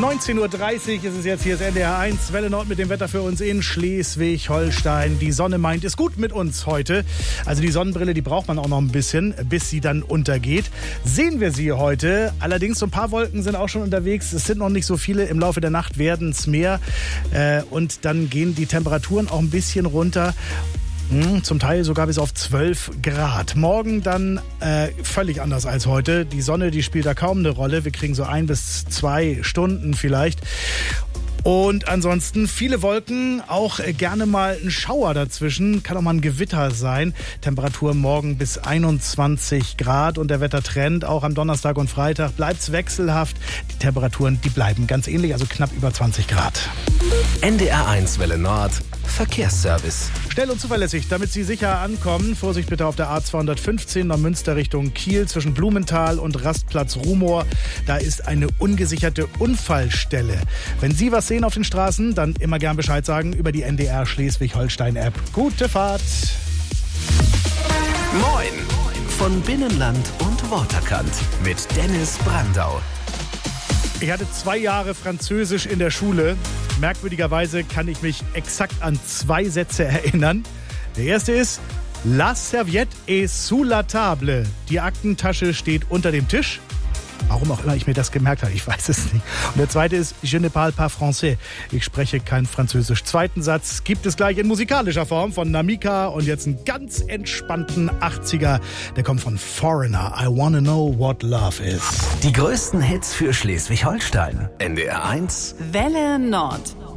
19.30 Uhr ist es jetzt, hier ist NDR 1, Welle Nord mit dem Wetter für uns in Schleswig-Holstein. Die Sonne meint es gut mit uns heute. Also die Sonnenbrille, die braucht man auch noch ein bisschen, bis sie dann untergeht. Sehen wir sie heute. Allerdings so ein paar Wolken sind auch schon unterwegs. Es sind noch nicht so viele. Im Laufe der Nacht werden es mehr. Und dann gehen die Temperaturen auch ein bisschen runter. Zum Teil sogar bis auf 12 Grad. Morgen dann völlig anders als heute. Die Sonne, die spielt da kaum eine Rolle. Wir kriegen so 1 bis 2 Stunden vielleicht. Und ansonsten viele Wolken, auch gerne mal ein Schauer dazwischen. Kann auch mal ein Gewitter sein. Temperatur morgen bis 21 Grad. Und der Wettertrend auch am Donnerstag und Freitag bleibt's wechselhaft. Die Temperaturen, die bleiben ganz ähnlich, also knapp über 20 Grad. NDR 1 Welle Nord. Verkehrsservice. Schnell und zuverlässig, damit Sie sicher ankommen. Vorsicht bitte auf der A215 nach Münster Richtung Kiel zwischen Blumenthal und Rastplatz Rumohr. Da ist eine ungesicherte Unfallstelle. Wenn Sie was sehen auf den Straßen, dann immer gern Bescheid sagen über die NDR Schleswig-Holstein-App. Gute Fahrt! Moin! Von Binnenland und Waterkant mit Dennis Brandau. Ich hatte 2 Jahre Französisch in der Schule. Merkwürdigerweise kann ich mich exakt an 2 Sätze erinnern. Der erste ist: La serviette est sous la table. Die Aktentasche steht unter dem Tisch. Warum auch immer ich mir das gemerkt habe, ich weiß es nicht. Und der zweite ist: Je ne parle pas français. Ich spreche kein Französisch. Zweiten Satz gibt es gleich in musikalischer Form von Namika und jetzt einen ganz entspannten 80er. Der kommt von Foreigner. I wanna know what love is. Die größten Hits für Schleswig-Holstein. NDR 1 Welle Nord.